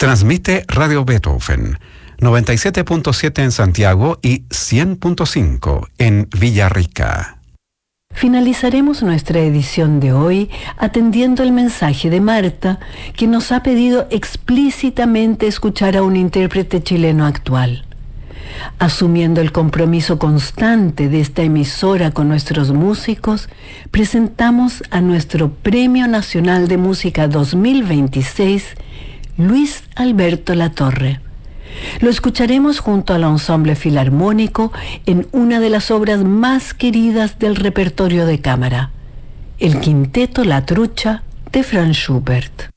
Transmite Radio Beethoven, 97.7 en Santiago y 100.5 en Villarrica. Finalizaremos nuestra edición de hoy atendiendo el mensaje de Marta, que nos ha pedido explícitamente escuchar a un intérprete chileno actual. Asumiendo el compromiso constante de esta emisora con nuestros músicos, presentamos a nuestro Premio Nacional de Música 2026, Luis Alberto Latorre. Lo escucharemos junto al Ensemble Filarmónico en una de las obras más queridas del repertorio de cámara, el Quinteto La Trucha de Franz Schubert.